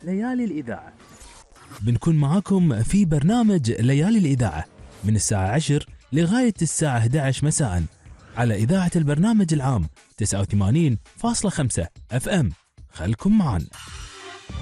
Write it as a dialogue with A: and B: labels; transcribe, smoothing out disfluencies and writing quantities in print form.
A: ليالي الإذاعة.
B: بنكون معاكم في برنامج ليالي الإذاعة من الساعة 10 لغاية الساعة 11 مساء على إذاعة البرنامج العام 89.5 FM. خلكم معنا.